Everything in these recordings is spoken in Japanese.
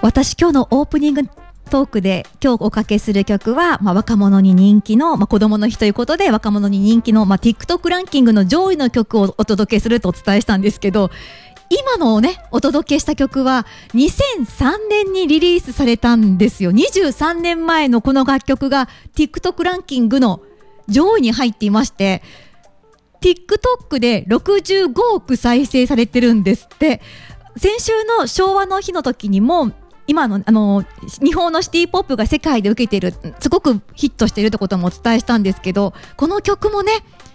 私今日のオープニングトークで今日おかけする曲は、若者に人気の、子供の日ということで若者に人気の、TikTok ランキングの上位の曲をお届けするとお伝えしたんですけど、今のをねお届けした曲は2003年にリリースされたんですよ。23年前のこの楽曲が TikTok ランキングの上位に入っていまして、 TikTok で65億再生されてるんですって。先週の昭和の日の時にも今の日本のシティポップが世界で受けている、すごくヒットしているってこともお伝えしたんですけど、この曲もね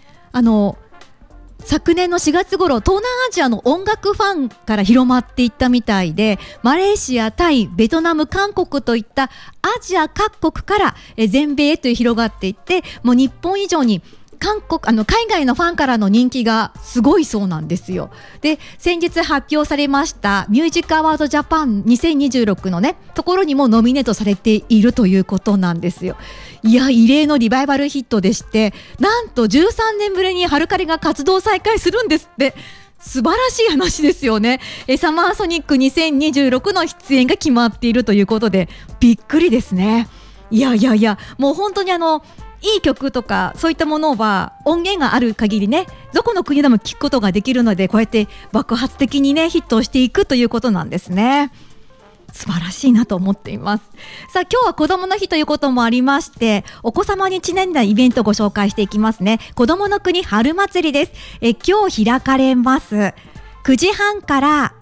昨年の4月頃東南アジアの音楽ファンから広まっていったみたいで、マレーシア、タイ、ベトナム、韓国といったアジア各国から全米へと広がっていって、もう日本以上に海外のファンからの人気がすごいそうなんですよ。で、先日発表されましたミュージックアワードジャパン2026のねところにもノミネートされているということなんですよ。いや、異例のリバイバルヒットでして、なんと13年ぶりにハルカリが活動再開するんですって。素晴らしい話ですよね。サマーソニック2026の出演が決まっているということでびっくりですね。いやもう本当にいい曲とかそういったものは音源がある限りね、どこの国でも聴くことができるので、こうやって爆発的にねヒットをしていくということなんですね。素晴らしいなと思っています。さあ、今日は子どもの日ということもありまして、お子様にちなんだイベントをご紹介していきますね。子どもの国春祭りです。今日開かれます。9時半から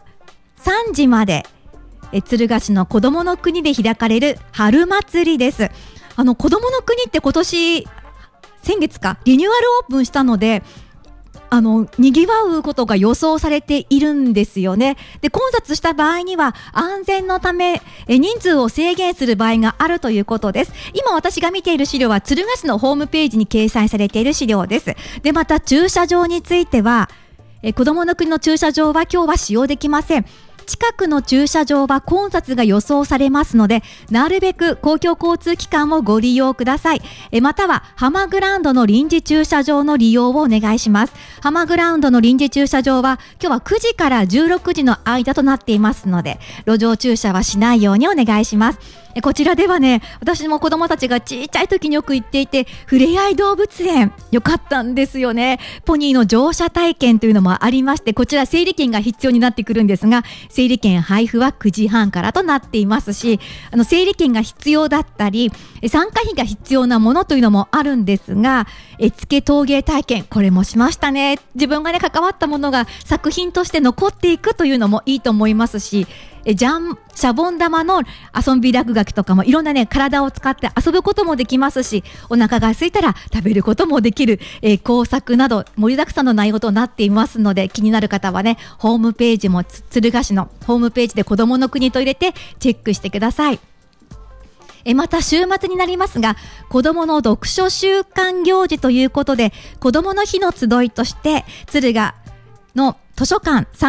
3時まで敦賀市の子どもの国で開かれる春祭りです。子どもの国って今年先月かリニューアルオープンしたのでにぎわうことが予想されているんですよね。で、混雑した場合には安全のため人数を制限する場合があるということです。今私が見ている資料は敦賀市のホームページに掲載されている資料です。で、また駐車場については子どもの国の駐車場は今日は使用できません。近くの駐車場は混雑が予想されますので、なるべく公共交通機関をご利用ください。またはハマグラウンドの臨時駐車場の利用をお願いします。ハマグラウンドの臨時駐車場は今日は9時から16時の間となっていますので、路上駐車はしないようにお願いします。こちらではね、私も子供たちが小さい時によく行っていて、ふれあい動物園よかったんですよね。ポニーの乗車体験というのもありまして、こちら整理券が必要になってくるんですが、整理券配布は9時半からとなっていますし、整理券が必要だったり参加費が必要なものというのもあるんですが、絵付け陶芸体験、これもしましたね。自分がね関わったものが作品として残っていくというのもいいと思いますし、シャボン玉の遊び落書きとかもいろんなね体を使って遊ぶこともできますし、お腹が空いたら食べることもできる、工作など盛りだくさんの内容となっていますので、気になる方はねホームページも敦賀市のホームページで子どもの国と入れてチェックしてください。また週末になりますが、子どもの読書週間行事ということで、子どもの日の集いとして敦賀の図書館